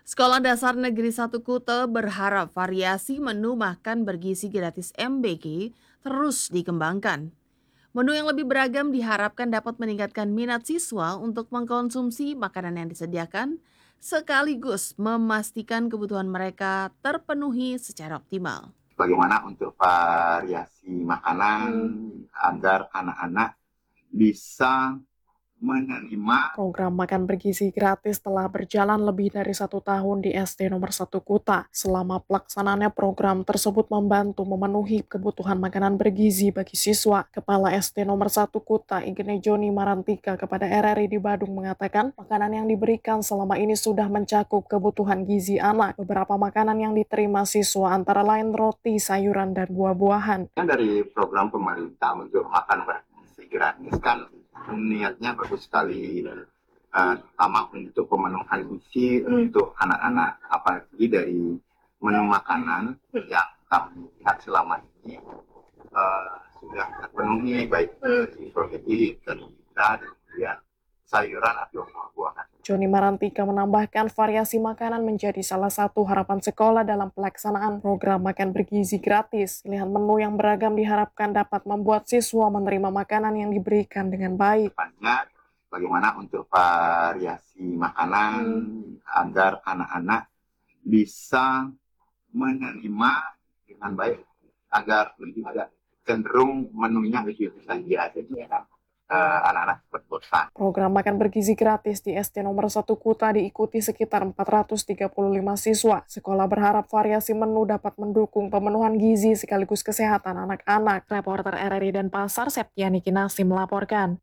Sekolah Dasar Negeri 1 Kute berharap variasi menu makan bergizi gratis MBG terus dikembangkan. Menu yang lebih beragam diharapkan dapat meningkatkan minat siswa untuk mengkonsumsi makanan yang disediakan, sekaligus memastikan kebutuhan mereka terpenuhi secara optimal. Bagaimana untuk variasi makanan agar anak-anak bisa menerima. Program makan bergizi gratis telah berjalan lebih dari 1 tahun di SD nomor 1 Kuta. Selama pelaksanaannya program tersebut membantu memenuhi kebutuhan makanan bergizi bagi siswa. Kepala SD nomor 1 Kuta, Igene Joni Marantika kepada RRI di Badung mengatakan makanan yang diberikan selama ini sudah mencakup kebutuhan gizi anak. Beberapa makanan yang diterima siswa antara lain roti, sayuran, dan buah-buahan. Dari program pemerintah untuk makan bergizi gratis kan niatnya bagus sekali, terutama untuk pemenuhan gizi untuk anak-anak, apalagi dari menu makanan yang kami lihat selama ini sudah terpenuhi baik dari protein dan kemudian sayuran atau buah-buahan. Joni Marantika menambahkan variasi makanan menjadi salah satu harapan sekolah dalam pelaksanaan program makan bergizi gratis. Pilihan menu yang beragam diharapkan dapat membuat siswa menerima makanan yang diberikan dengan baik. Bagaimana untuk variasi makanan agar anak-anak bisa menerima dengan baik, agar tidak cenderung menunya itu saja anak-anak berbosan. Program makan bergizi gratis di SD nomor 1 Kuta diikuti sekitar 435 siswa. Sekolah berharap variasi menu dapat mendukung pemenuhan gizi sekaligus kesehatan anak-anak. Reporter RRI Denpasar, Septiani Kinasi melaporkan.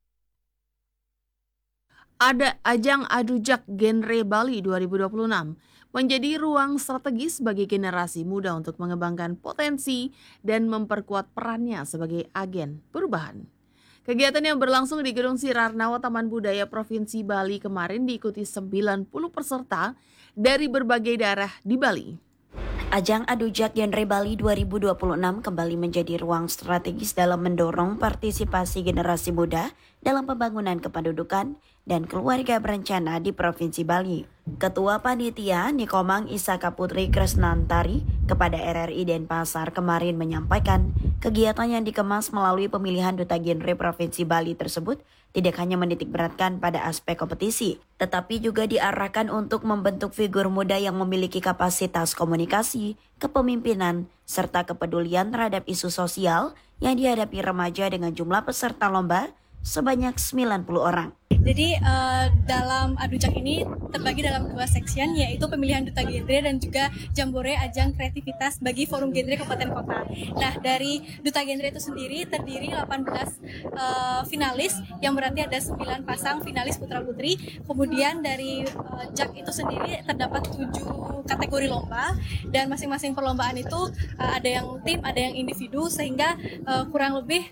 Ada ajang Adujak Genre Bali 2026 menjadi ruang strategis bagi generasi muda untuk mengembangkan potensi dan memperkuat perannya sebagai agen perubahan. Kegiatan yang berlangsung di Gedung Sirarnawa Taman Budaya Provinsi Bali kemarin diikuti 90 peserta dari berbagai daerah di Bali. Ajang Adujak Genre Bali 2026 kembali menjadi ruang strategis dalam mendorong partisipasi generasi muda dalam pembangunan kependudukan dan keluarga berencana di Provinsi Bali. Ketua Panitia Nikomang Isaka Putri Kresnantari kepada RRI Denpasar kemarin menyampaikan kegiatan yang dikemas melalui pemilihan Duta Genre Provinsi Bali tersebut tidak hanya menitikberatkan pada aspek kompetisi, tetapi juga diarahkan untuk membentuk figur muda yang memiliki kapasitas komunikasi, kepemimpinan, serta kepedulian terhadap isu sosial yang dihadapi remaja dengan jumlah peserta lomba sebanyak 90 orang. Jadi dalam Adujak ini terbagi dalam 2 section, yaitu pemilihan Duta Genre dan juga Jambore Ajang Kreativitas bagi Forum Genre Kabupaten Kota. Nah, dari Duta Genre itu sendiri terdiri 18 finalis, yang berarti ada 9 pasang finalis putra-putri. Kemudian dari JAK itu sendiri terdapat 7 kategori lomba, dan masing-masing perlombaan itu ada yang tim, ada yang individu, sehingga kurang lebih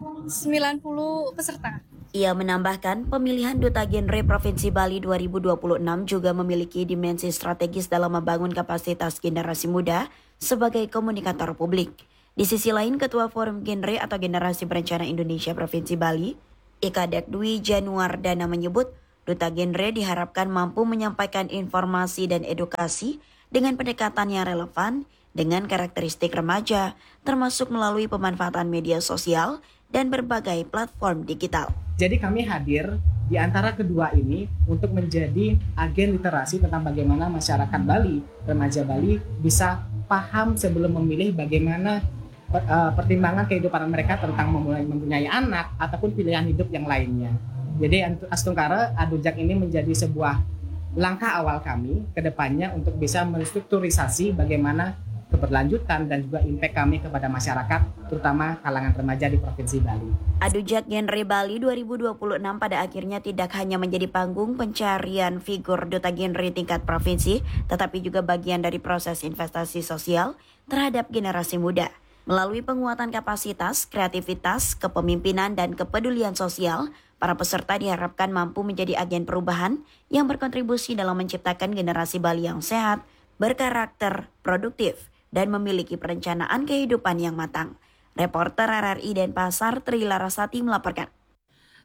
90 peserta. Ia menambahkan pemilihan Duta Genre Provinsi Bali 2026 juga memiliki dimensi strategis dalam membangun kapasitas generasi muda sebagai komunikator publik. Di sisi lain, Ketua Forum Genre atau Generasi Berencana Indonesia Provinsi Bali, Ikadek Dwi Januardana menyebut, Duta Genre diharapkan mampu menyampaikan informasi dan edukasi dengan pendekatan yang relevan dengan karakteristik remaja, termasuk melalui pemanfaatan media sosial dan berbagai platform digital. Jadi kami hadir di antara kedua ini untuk menjadi agen literasi tentang bagaimana masyarakat Bali, remaja Bali bisa paham sebelum memilih bagaimana pertimbangan kehidupan mereka tentang mempunyai anak ataupun pilihan hidup yang lainnya. Jadi Astungkara Adujak ini menjadi sebuah langkah awal kami ke depannya untuk bisa menstrukturisasi bagaimana keberlanjutan dan juga impact kami kepada masyarakat, terutama kalangan remaja di Provinsi Bali. Adujak Genre Bali 2026 pada akhirnya tidak hanya menjadi panggung pencarian figur Duta Genre tingkat provinsi, tetapi juga bagian dari proses investasi sosial terhadap generasi muda. Melalui penguatan kapasitas, kreativitas, kepemimpinan, dan kepedulian sosial, para peserta diharapkan mampu menjadi agen perubahan yang berkontribusi dalam menciptakan generasi Bali yang sehat, berkarakter, produktif, dan memiliki perencanaan kehidupan yang matang. Reporter RRI Denpasar Tri Larasati melaporkan.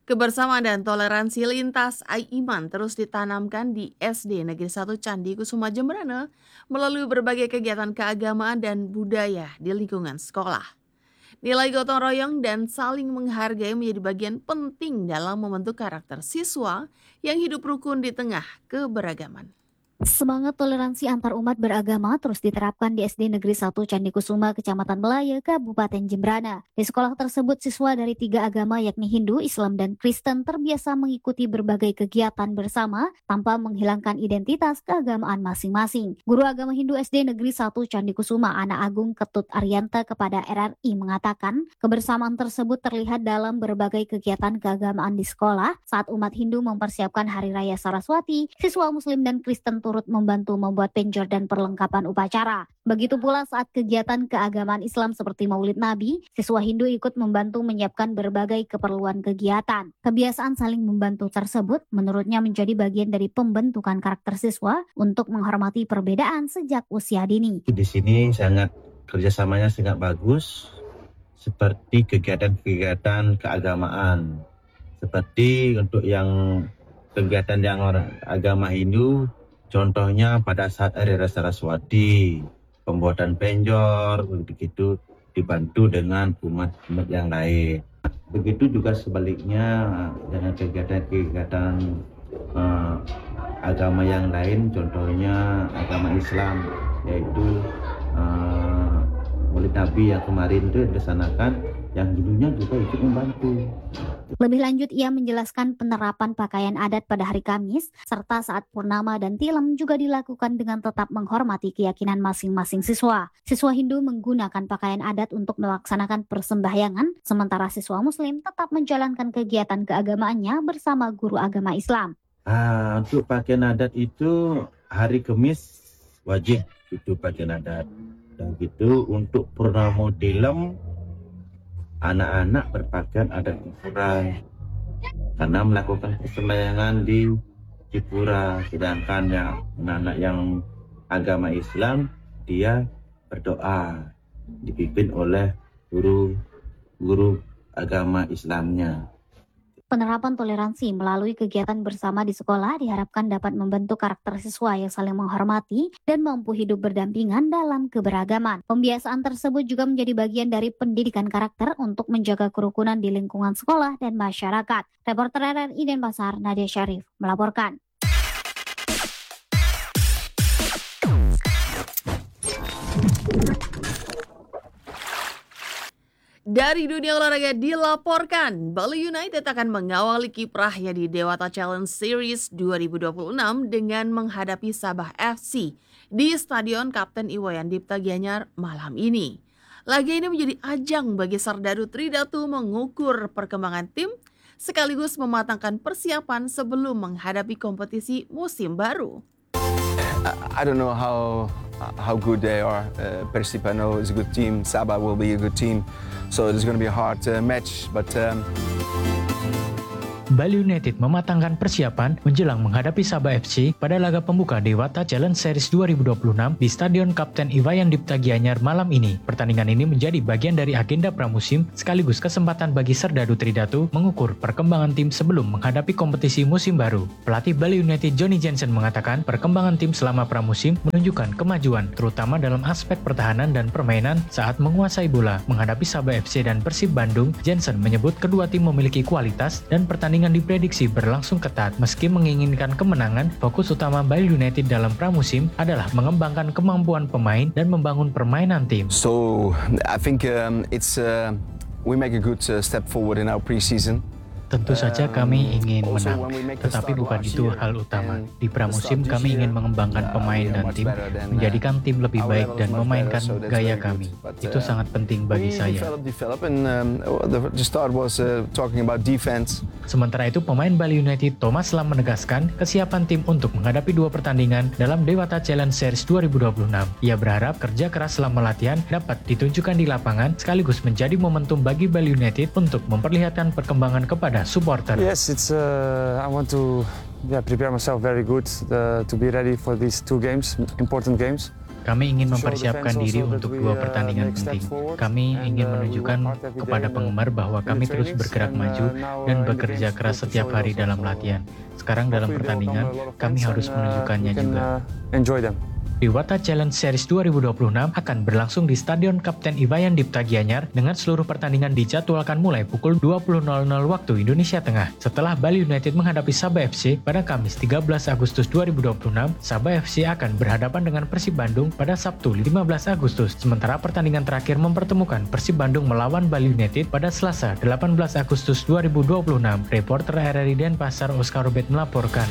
Kebersamaan dan toleransi lintas iman terus ditanamkan di SD Negeri 1 Candi Kusuma Jemberana melalui berbagai kegiatan keagamaan dan budaya di lingkungan sekolah. Nilai gotong royong dan saling menghargai menjadi bagian penting dalam membentuk karakter siswa yang hidup rukun di tengah keberagaman. Semangat toleransi antar umat beragama terus diterapkan di SD Negeri 1 Candi Kusuma, Kecamatan Melaya, Kabupaten Jemberana. Di sekolah tersebut, siswa dari 3 agama yakni Hindu, Islam, dan Kristen terbiasa mengikuti berbagai kegiatan bersama tanpa menghilangkan identitas keagamaan masing-masing. Guru agama Hindu SD Negeri 1 Candi Kusuma, Ana Agung Ketut Arianta kepada RRI mengatakan, kebersamaan tersebut terlihat dalam berbagai kegiatan keagamaan di sekolah saat umat Hindu mempersiapkan Hari Raya Saraswati, siswa Muslim dan Kristen turut membantu membuat penjor dan perlengkapan upacara. Begitu pula saat kegiatan keagamaan Islam seperti Maulid Nabi, siswa Hindu ikut membantu menyiapkan berbagai keperluan kegiatan. Kebiasaan saling membantu tersebut menurutnya menjadi bagian dari pembentukan karakter siswa untuk menghormati perbedaan sejak usia dini. Di sini kerjasamanya sangat bagus, seperti kegiatan-kegiatan keagamaan. Seperti untuk yang kegiatan yang orang agama Hindu, contohnya pada saat Hari Raya Saraswati, pembuatan penjor, begitu dibantu dengan umat-umat yang lain. Begitu juga sebaliknya dengan kegiatan-kegiatan agama yang lain, contohnya agama Islam, yaitu Maulid Nabi yang kemarin itu dilaksanakan, yang dulunya juga ikut membantu. Lebih lanjut, ia menjelaskan penerapan pakaian adat pada hari Kamis, serta saat purnama dan tilem juga dilakukan dengan tetap menghormati keyakinan masing-masing siswa. Siswa Hindu menggunakan pakaian adat untuk melaksanakan persembahyangan, sementara siswa Muslim tetap menjalankan kegiatan keagamaannya bersama guru agama Islam. Untuk pakaian adat itu hari Kamis wajib itu pakaian adat. Dan gitu untuk purnama tilem, anak-anak berpakaian adat Jepura karena melakukan persembahyangan di Jepura, sedangkan yang anak-anak yang agama Islam dia berdoa dipimpin oleh guru agama Islamnya. Penerapan toleransi melalui kegiatan bersama di sekolah diharapkan dapat membentuk karakter siswa yang saling menghormati dan mampu hidup berdampingan dalam keberagaman. Pembiasaan tersebut juga menjadi bagian dari pendidikan karakter untuk menjaga kerukunan di lingkungan sekolah dan masyarakat. Reporter RRI Denpasar, Nadia Syarif, melaporkan. Dari dunia olahraga dilaporkan, Bali United akan mengawali kiprahnya di Dewata Challenge Series 2026 dengan menghadapi Sabah FC di Stadion Kapten Iwayan Dipta Gianyar malam ini. Laga ini menjadi ajang bagi Serdadu Tridatu mengukur perkembangan tim sekaligus mematangkan persiapan sebelum menghadapi kompetisi musim baru. I don't know how good they are. Persib I know is a good team. Sabah will be a good team. So it's going to be a hard match, but Bali United mematangkan persiapan menjelang menghadapi Sabah FC pada laga pembuka Dewata Challenge Series 2026 di Stadion Kapten Iwayan Dipta Gianyar malam ini. Pertandingan ini menjadi bagian dari agenda pramusim sekaligus kesempatan bagi Serdadu Tridatu mengukur perkembangan tim sebelum menghadapi kompetisi musim baru. Pelatih Bali United Johnny Jensen mengatakan perkembangan tim selama pramusim menunjukkan kemajuan terutama dalam aspek pertahanan dan permainan saat menguasai bola. Menghadapi Sabah FC dan Persib Bandung, Jensen menyebut kedua tim memiliki kualitas dan pertandingan diprediksi berlangsung ketat. Meski menginginkan kemenangan, fokus utama Bali United dalam pramusim adalah mengembangkan kemampuan pemain dan membangun permainan tim. So I think we make a good step forward in our pre-season. Tentu saja kami ingin menang, tetapi bukan itu hal utama. Di pramusim kami ingin mengembangkan pemain dan tim, menjadikan tim lebih baik dan memainkan gaya kami. Itu sangat penting bagi saya. Sementara itu, pemain Bali United Thomas Lam menegaskan kesiapan tim untuk menghadapi 2 pertandingan dalam Dewata Challenge Series 2026. Ia berharap kerja keras selama latihan dapat ditunjukkan di lapangan sekaligus menjadi momentum bagi Bali United untuk memperlihatkan perkembangan kepada supporter. Yes, I want to prepare myself very good to be ready for these 2 games, important games. Kami ingin mempersiapkan diri untuk dua pertandingan penting. Kami ingin menunjukkan kepada penggemar bahwa kami terus bergerak maju dan bekerja keras setiap hari dalam latihan. Sekarang dalam pertandingan, kami harus menunjukkannya juga. Dewata Challenge Series 2026 akan berlangsung di Stadion Kapten Iwayan Dipta Gianyar dengan seluruh pertandingan dijadwalkan mulai pukul 20.00 waktu Indonesia Tengah. Setelah Bali United menghadapi Sabah FC pada Kamis 13 Agustus 2026, Sabah FC akan berhadapan dengan Persib Bandung pada Sabtu 15 Agustus. Sementara pertandingan terakhir mempertemukan Persib Bandung melawan Bali United pada Selasa 18 Agustus 2026. Reporter RRI Denpasar Oscar Robert melaporkan.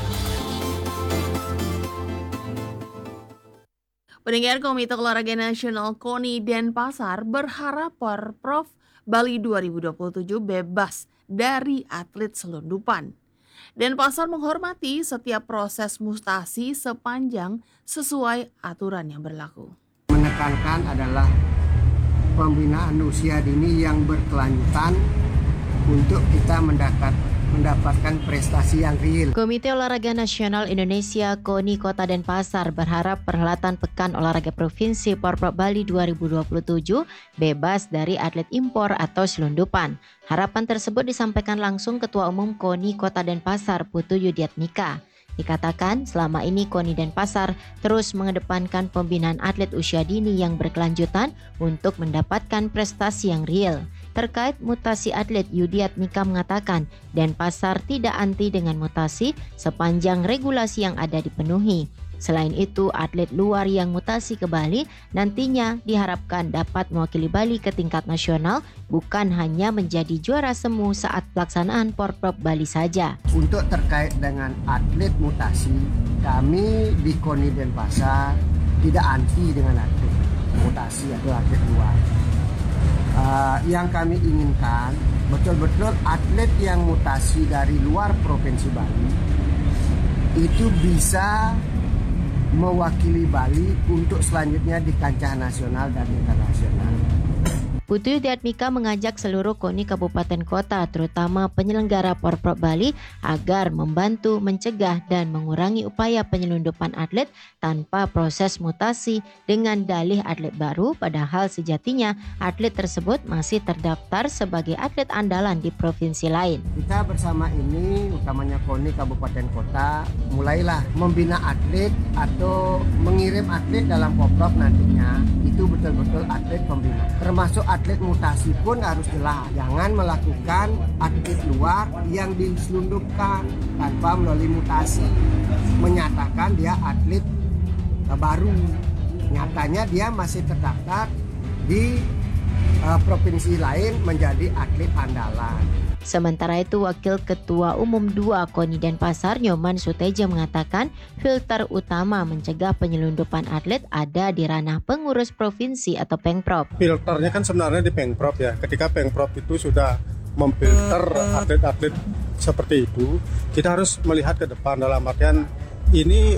Pendengar, Komite Olahraga Nasional KONI Denpasar berharap Porprov Bali 2027 bebas dari atlet selundupan. Denpasar menghormati setiap proses mutasi sepanjang sesuai aturan yang berlaku. Menekankan adalah pembinaan usia dini yang berkelanjutan untuk kita mendapatkan prestasi yang real. Komite Olahraga Nasional Indonesia KONI Kota Denpasar berharap perhelatan Pekan Olahraga Provinsi Porprov Bali 2027 bebas dari atlet impor atau selundupan. Harapan tersebut disampaikan langsung Ketua Umum KONI Kota Denpasar Putu Yudiatmika. Dikatakan selama ini KONI Denpasar terus mengedepankan pembinaan atlet usia dini yang berkelanjutan untuk mendapatkan prestasi yang real. Terkait mutasi atlet, Yudiatmika mengatakan Denpasar tidak anti dengan mutasi sepanjang regulasi yang ada dipenuhi. Selain itu, atlet luar yang mutasi ke Bali nantinya diharapkan dapat mewakili Bali ke tingkat nasional, bukan hanya menjadi juara semu saat pelaksanaan Porprov Bali saja. Untuk terkait dengan atlet mutasi, kami di KONI Denpasar tidak anti dengan atlet mutasi atau atlet luar. Yang kami inginkan betul-betul atlet yang mutasi dari luar Provinsi Bali itu bisa mewakili Bali untuk selanjutnya di kancah nasional dan internasional. Putu Yudiatmika mengajak seluruh KONI kabupaten kota, terutama penyelenggara Porprov Bali, agar membantu mencegah dan mengurangi upaya penyelundupan atlet tanpa proses mutasi dengan dalih atlet baru, padahal sejatinya atlet tersebut masih terdaftar sebagai atlet andalan di provinsi lain. Kita bersama ini, utamanya KONI kabupaten kota, mulailah membina atlet atau mengirim atlet dalam Porprov nantinya, itu betul-betul atlet pembina. Termasuk atlet mutasi pun harus jelas. Jangan melakukan atlet luar yang diselundupkan tanpa melalui mutasi. Menyatakan dia atlet baru. Nyatanya dia masih terdaftar di provinsi lain menjadi atlet andalan. Sementara itu, Wakil Ketua Umum 2 KONI Denpasar, Nyoman Suteja mengatakan filter utama mencegah penyelundupan atlet ada di ranah pengurus provinsi atau Pengprov. Filternya kan sebenarnya di Pengprov ya. Ketika Pengprov itu sudah memfilter atlet-atlet seperti itu, kita harus melihat ke depan dalam artian ini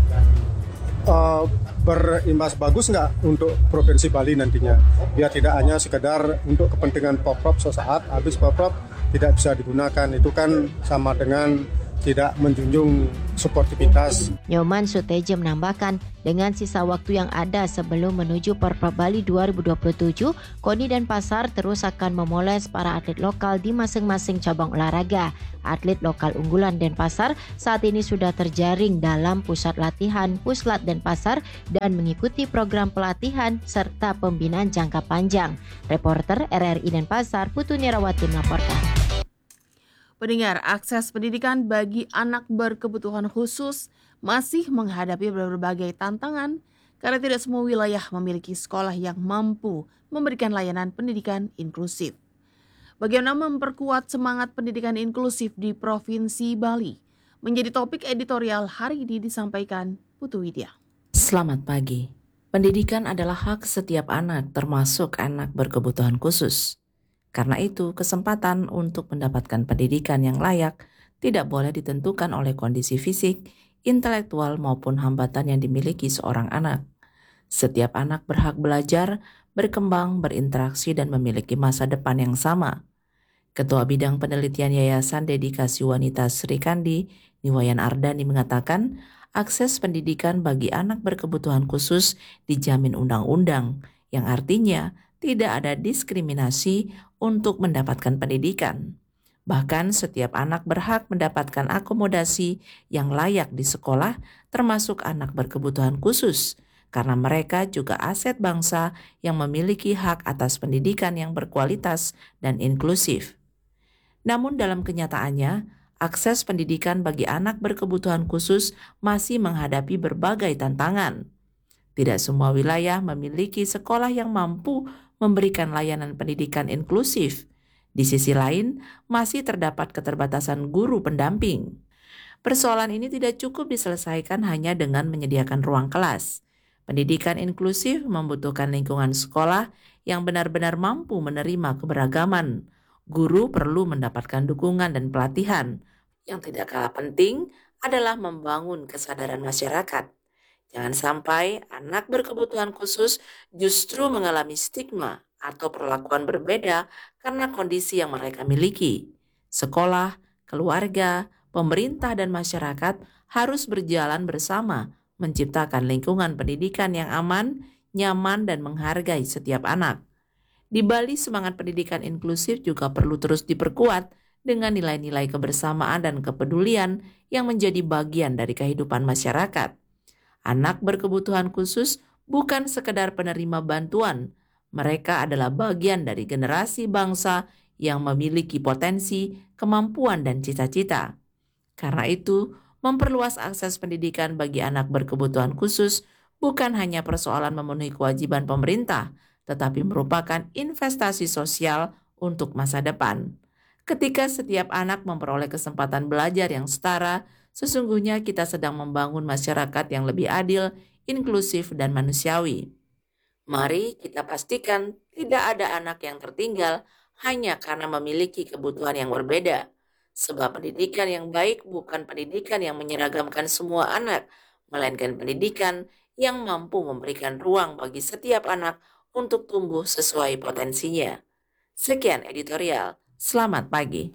berimbas bagus nggak untuk Provinsi Bali nantinya. Biar tidak hanya sekedar untuk kepentingan Porprov sesaat habis Porprov tidak bisa digunakan, itu kan sama dengan tidak menjunjung sportivitas. Nyoman Suteja menambahkan, dengan sisa waktu yang ada sebelum menuju Porprov Bali 2027, KONI Denpasar terus akan memoles para atlet lokal di masing-masing cabang olahraga. Atlet lokal unggulan Denpasar saat ini sudah terjaring dalam pusat latihan Puslat Denpasar dan mengikuti program pelatihan serta pembinaan jangka panjang. Reporter RRI Denpasar Putu Nirawati melaporkan. Pendengar, akses pendidikan bagi anak berkebutuhan khusus masih menghadapi berbagai tantangan karena tidak semua wilayah memiliki sekolah yang mampu memberikan layanan pendidikan inklusif. Bagaimana memperkuat semangat pendidikan inklusif di Provinsi Bali menjadi topik editorial hari ini disampaikan Putu Widya. Selamat pagi. Pendidikan adalah hak setiap anak, termasuk anak berkebutuhan khusus. Karena itu, kesempatan untuk mendapatkan pendidikan yang layak tidak boleh ditentukan oleh kondisi fisik, intelektual maupun hambatan yang dimiliki seorang anak. Setiap anak berhak belajar, berkembang, berinteraksi, dan memiliki masa depan yang sama. Ketua Bidang Penelitian Yayasan Dedikasi Wanita Sri Kandi, Niwayan Ardani mengatakan, akses pendidikan bagi anak berkebutuhan khusus dijamin undang-undang, yang artinya tidak ada diskriminasi untuk mendapatkan pendidikan. Bahkan setiap anak berhak mendapatkan akomodasi yang layak di sekolah, termasuk anak berkebutuhan khusus, karena mereka juga aset bangsa yang memiliki hak atas pendidikan yang berkualitas dan inklusif. Namun dalam kenyataannya, akses pendidikan bagi anak berkebutuhan khusus masih menghadapi berbagai tantangan. Tidak semua wilayah memiliki sekolah yang mampu memberikan layanan pendidikan inklusif. Di sisi lain, masih terdapat keterbatasan guru pendamping. Persoalan ini tidak cukup diselesaikan hanya dengan menyediakan ruang kelas. Pendidikan inklusif membutuhkan lingkungan sekolah yang benar-benar mampu menerima keberagaman. Guru perlu mendapatkan dukungan dan pelatihan. Yang tidak kalah penting adalah membangun kesadaran masyarakat. Jangan sampai anak berkebutuhan khusus justru mengalami stigma atau perlakuan berbeda karena kondisi yang mereka miliki. Sekolah, keluarga, pemerintah, dan masyarakat harus berjalan bersama menciptakan lingkungan pendidikan yang aman, nyaman, dan menghargai setiap anak. Di Bali, semangat pendidikan inklusif juga perlu terus diperkuat dengan nilai-nilai kebersamaan dan kepedulian yang menjadi bagian dari kehidupan masyarakat. Anak berkebutuhan khusus bukan sekedar penerima bantuan, mereka adalah bagian dari generasi bangsa yang memiliki potensi, kemampuan, dan cita-cita. Karena itu, memperluas akses pendidikan bagi anak berkebutuhan khusus bukan hanya persoalan memenuhi kewajiban pemerintah, tetapi merupakan investasi sosial untuk masa depan. Ketika setiap anak memperoleh kesempatan belajar yang setara, sesungguhnya kita sedang membangun masyarakat yang lebih adil, inklusif, dan manusiawi. Mari kita pastikan tidak ada anak yang tertinggal hanya karena memiliki kebutuhan yang berbeda. Sebab pendidikan yang baik bukan pendidikan yang menyeragamkan semua anak, melainkan pendidikan yang mampu memberikan ruang bagi setiap anak untuk tumbuh sesuai potensinya. Sekian editorial, selamat pagi.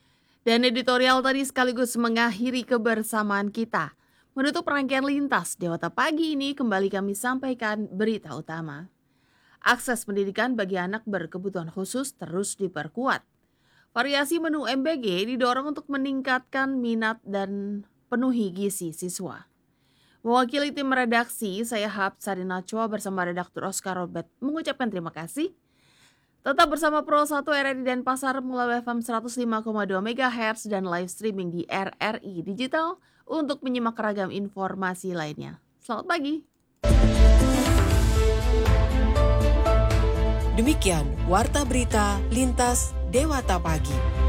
Dan editorial tadi sekaligus mengakhiri kebersamaan kita. Menutup rangkaian lintas Dewata Pagi ini kembali kami sampaikan berita utama. Akses pendidikan bagi anak berkebutuhan khusus terus diperkuat. Variasi menu MBG didorong untuk meningkatkan minat dan penuhi gizi siswa. Mewakili tim redaksi, saya Hapsari Nachwa bersama redaktur Oscar Robert mengucapkan terima kasih. Tetap bersama Pro 1 RRI Denpasar melalui FM 105,2 MHz dan live streaming di RRI Digital untuk menyimak ragam informasi lainnya. Selamat pagi. Demikian Warta Berita Lintas Dewata Pagi.